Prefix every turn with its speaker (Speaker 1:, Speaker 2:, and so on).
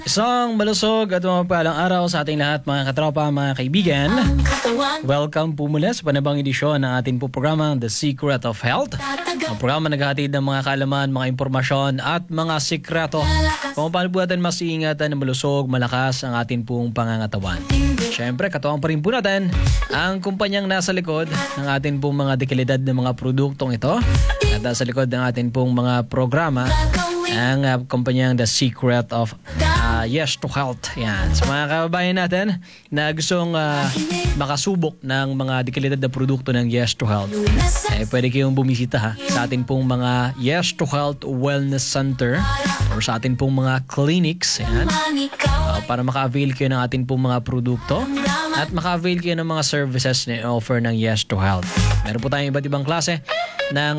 Speaker 1: Isang malusog at mapagpalang araw sa ating lahat mga katropa, mga kaibigan. Welcome po mula sa panibang edisyon ng ating po programang The Secret of Health. Ang programa naghahatid ng mga kaalaman, mga impormasyon at mga sikreto kung paano po natin mas iingatan na malusog, malakas ang ating pong pangangatawan. Siyempre, katuwang pa rin po natin ang kumpanyang nasa likod ng ating pong mga dekalidad ng mga produktong ito at nasa likod ng ating pong mga programa, ang kumpanyang The Secret of Yes to Health. Yan. Sa mga kababayan natin na gustong makasubok ng mga dekalidad na produkto ng Yes to Health, pwede kayong bumisita sa atin pong mga Yes to Health Wellness Center or sa atin pong mga clinics. Yan. Para maka-avail kayo ng atin pong mga produkto at maka-avail kayo ng mga services na offer ng Yes to Health. Meron po tayong iba't ibang klase ng